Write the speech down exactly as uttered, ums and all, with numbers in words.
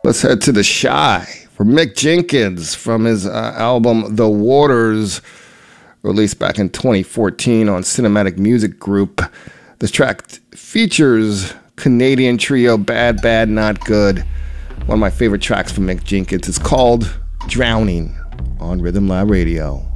Let's head to The Shy for Mick Jenkins from his uh, album The Waters, released back in twenty fourteen on Cinematic Music Group. This track features Canadian trio Bad Bad Not Good. One of my favorite tracks from Mick Jenkins. It's called Drowning on Rhythm Lab Radio.